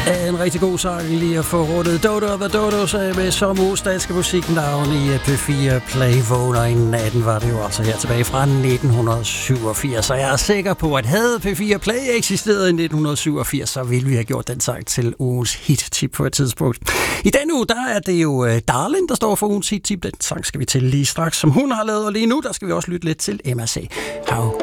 En rigtig god sang lige at få rundet Dodo og The Dodos med som uges danske musiknavn i P4 Play. Vågner i natten var det jo altså her tilbage fra 1987. Så jeg er sikker på, at havde P4 Play eksisteret i 1987, så ville vi have gjort den sang til ugens hit-tip på et tidspunkt. I denne uge, der er det jo Darlin, der står for ugens hit-tip. Den sang skal vi til lige straks, som hun har lavet. Og lige nu, der skal vi også lytte lidt til MRC. How